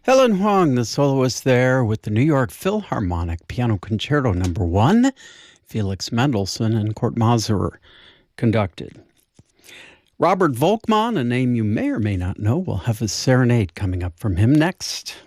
Helen Huang, the soloist there with the New York Philharmonic Piano Concerto No. 1, Felix Mendelssohn and Kurt Masur conducted. Robert Volkmann, a name you may or may not know, will have a serenade coming up from him next.